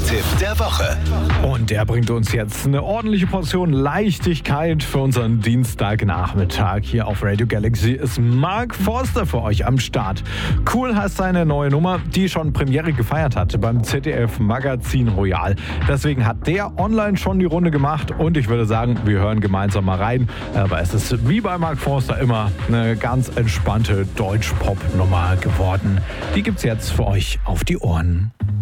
Musiktipp der Woche. Und der bringt uns jetzt eine ordentliche Portion Leichtigkeit für unseren Dienstagnachmittag. Hier auf Radio Galaxy ist Mark Forster für euch am Start. Cool heißt seine neue Nummer, die schon Premiere gefeiert hatte beim ZDF Magazin Royal. Deswegen hat der online schon die Runde gemacht und ich würde sagen, wir hören gemeinsam mal rein. Aber es ist wie bei Mark Forster immer eine ganz entspannte Deutsch-Pop-Nummer geworden. Die gibt's jetzt für euch auf die Ohren.